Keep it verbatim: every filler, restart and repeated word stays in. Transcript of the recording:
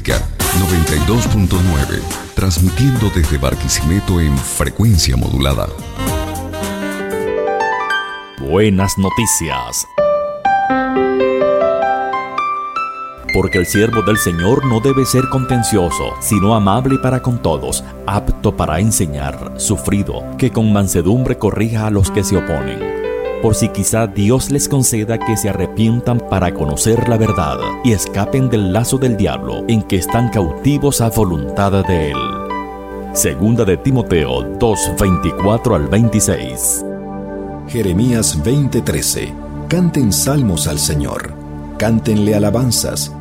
Católica noventa y dos punto nueve, transmitiendo desde Barquisimeto en frecuencia modulada. Buenas noticias. Porque el siervo del Señor no debe ser contencioso, sino amable para con todos, apto para enseñar, sufrido, que con mansedumbre corrija a los que se oponen. Por si quizá Dios les conceda que se arrepientan para conocer la verdad y escapen del lazo del diablo en que están cautivos a voluntad de él. Segunda de Timoteo dos, veinticuatro al veintiséis. Jeremías veinte, trece. Canten salmos al Señor, cántenle alabanzas,